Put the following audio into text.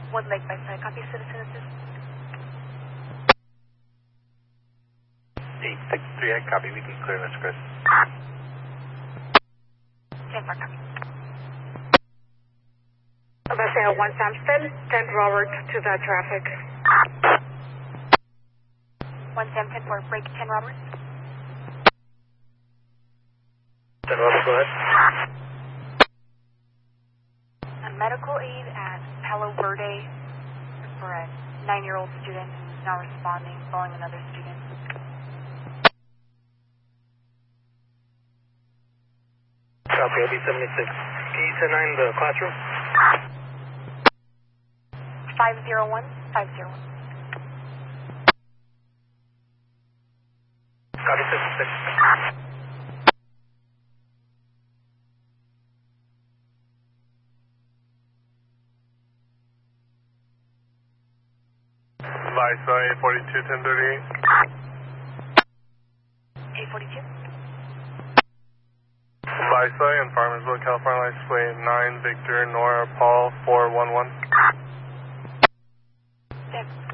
One Lake by side. Copy, citizen assist. 863, copy. We can clear this, Chris. 10-4, copy. Bus 1 Samstead, 10 Robert to that traffic. 1 Sam, 10-4, break 10 Robert. 10 Robert, go ahead. A medical aid at Palo Verde for a 9-year-old student who's not responding, following another student. Copy, LB76. Can you 10-9 the classroom? 501, 501. Copy, 76. Viceroy 842, 1038. 842. Viceroy in Farmersville, California, license plate 9 Victor Nora Paul 411. 10.